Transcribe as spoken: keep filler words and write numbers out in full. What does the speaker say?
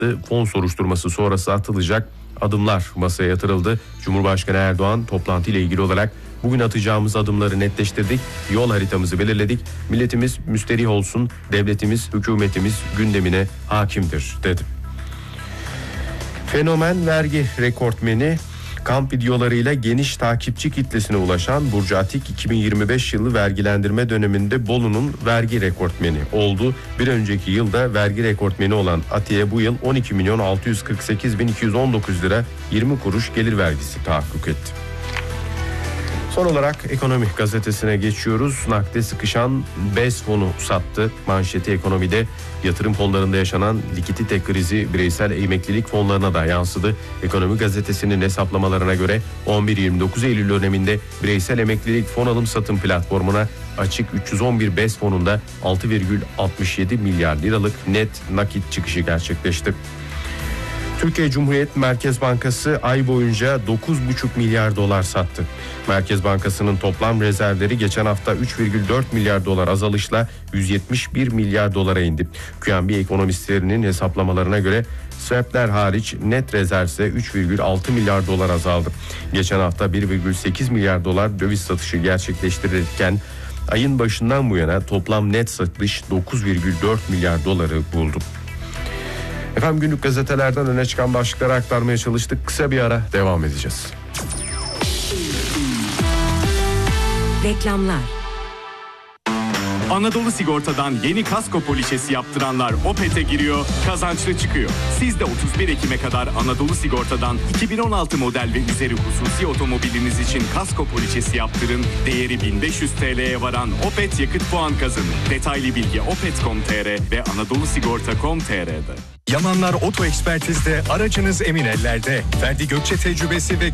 fon soruşturması sonrası atılacak adımlar masaya yatırıldı. Cumhurbaşkanı Erdoğan toplantı ile ilgili olarak bugün atacağımız adımları netleştirdik, yol haritamızı belirledik, milletimiz müsterih olsun, devletimiz, hükümetimiz gündemine hakimdir dedi. Fenomen vergi rekortmeni, kamp videolarıyla geniş takipçi kitlesine ulaşan Burcu Atik iki bin yirmi beş yılı vergilendirme döneminde Bolu'nun vergi rekortmeni oldu. Bir önceki yılda vergi rekortmeni olan Atik'e bu yıl on iki milyon altı yüz kırk sekiz bin iki yüz on dokuz lira yirmi kuruş gelir vergisi tahakkuk etti. Son olarak Ekonomi gazetesine geçiyoruz. Nakde sıkışan BES fonu sattı. Manşeti ekonomide yatırım fonlarında yaşanan likidite krizi bireysel emeklilik fonlarına da yansıdı. Ekonomi gazetesinin hesaplamalarına göre on bir yirmi dokuz Eylül döneminde bireysel emeklilik fon alım satım platformuna açık üç yüz on bir BES fonunda altı virgül altmış yedi milyar liralık net nakit çıkışı gerçekleşti. Türkiye Cumhuriyet Merkez Bankası ay boyunca dokuz buçuk milyar dolar sattı. Merkez Bankası'nın toplam rezervleri geçen hafta üç virgül dört milyar dolar azalışla yüz yetmiş bir milyar dolara indi. Q N B ekonomistlerinin hesaplamalarına göre swap'ler hariç net rezerv ise üç virgül altı milyar dolar azaldı. Geçen hafta bir virgül sekiz milyar dolar döviz satışı gerçekleştirirken ayın başından bu yana toplam net satış dokuz virgül dört milyar doları buldu. Efendim günlük gazetelerden öne çıkan başlıkları aktarmaya çalıştık. Kısa bir ara devam edeceğiz. Reklamlar. Anadolu Sigorta'dan yeni kasko poliçesi yaptıranlar Opet'e giriyor, kazançlı çıkıyor. Siz de otuz bir Ekim'e kadar Anadolu Sigorta'dan iki bin on altı model ve üzeri hususi otomobiliniz için kasko poliçesi yaptırın. Değeri bin beş yüz TL'ye varan Opet yakıt puan kazanın. Detaylı bilgi opet nokta com nokta tr ve anadolusigorta nokta com nokta tr'de. Yamanlar Oto Ekspertiz'de aracınız emin ellerde. Ferdi Gökçe tecrübesi ve